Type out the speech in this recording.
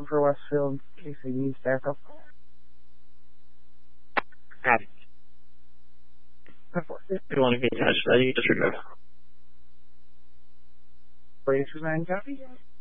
for Westfield in case they need backup. Copy. If you want to get in touch with that, you just remove. 429 copy.